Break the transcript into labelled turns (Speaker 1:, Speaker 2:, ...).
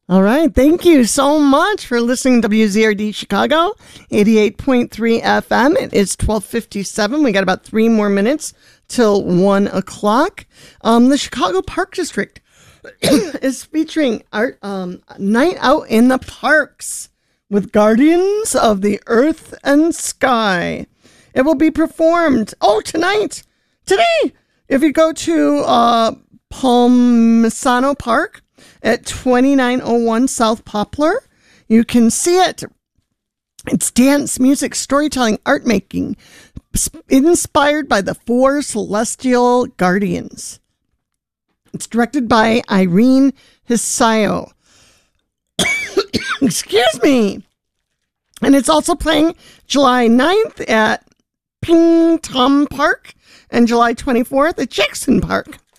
Speaker 1: All right. Thank you so much for listening to WZRD Chicago, 88.3 FM. It is 12:57. We got about 3 more minutes till 1 o'clock. The Chicago Park District is featuring art night out in the parks with Guardians of the Earth and Sky. It will be performed today. If you go to Palmisano Park at 2901 South Poplar, you can see it. It's dance, music, storytelling, art making, inspired by the 4 celestial guardians. It's directed by Irene Hisayo. Excuse me. And it's also playing July 9th at Ping Tom Park and July 24th at Jackson Park.